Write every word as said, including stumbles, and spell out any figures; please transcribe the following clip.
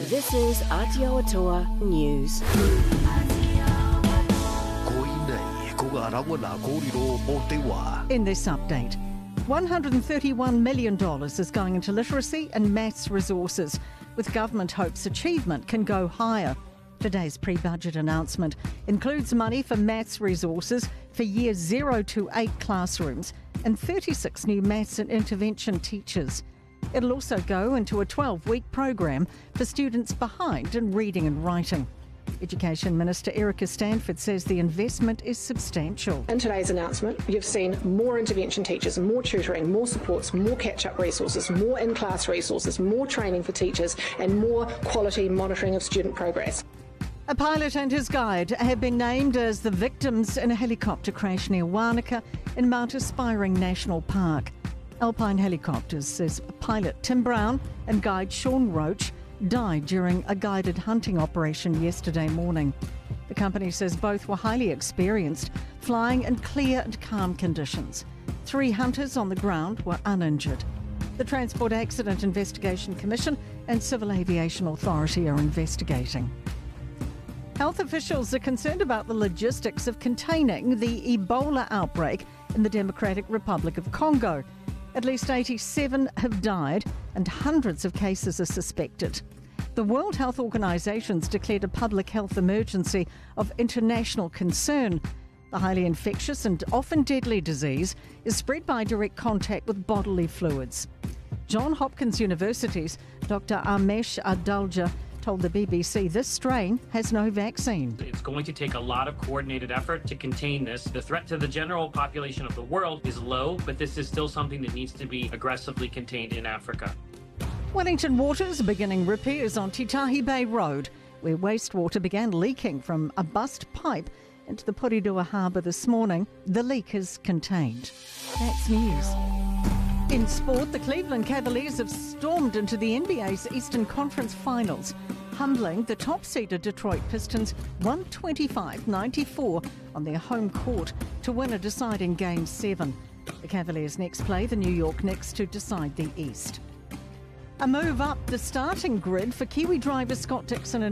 This is Aotearoa News. In this update, one hundred thirty-one million dollars is going into literacy and maths resources, with government hopes achievement can go higher. Today's pre-budget announcement includes money for maths resources for years zero to eight classrooms and thirty-six new maths and intervention teachers. It'll also go into a twelve-week program for students behind in reading and writing. Education Minister Erica Stanford says the investment is substantial. In today's announcement, you've seen more intervention teachers, more tutoring, more supports, more catch-up resources, more in-class resources, more training for teachers and more quality monitoring of student progress. A pilot and his guide have been named as the victims in a helicopter crash near Wānaka in Mount Aspiring National Park. Alpine Helicopters says pilot Tim Brown and guide Sean Roach died during a guided hunting operation yesterday morning. The company says both were highly experienced, flying in clear and calm conditions. Three hunters on the ground were uninjured. The Transport Accident Investigation Commission and Civil Aviation Authority are investigating. Health officials are concerned about the logistics of containing the Ebola outbreak in the Democratic Republic of Congo. At least eighty-seven have died and hundreds of cases are suspected. The World Health Organization's declared a public health emergency of international concern. The highly infectious and often deadly disease is spread by direct contact with bodily fluids. Johns Hopkins University's Doctor Amesh Adalja told the B B C this strain has no vaccine. It's going to take a lot of coordinated effort to contain this. The threat to the general population of the world is low, but this is still something that needs to be aggressively contained in Africa. Wellington Water's beginning repairs on Titahi Bay Road, where wastewater began leaking from a bust pipe into the Porirua Harbour this morning. The leak is contained. That's news. In sport, the Cleveland Cavaliers have stormed into the N B A's Eastern Conference Finals, humbling the top-seeded Detroit Pistons one twenty-five ninety-four on their home court to win a deciding Game seven. The Cavaliers next play the New York Knicks to decide the East. A move up the starting grid for Kiwi driver Scott Dixon and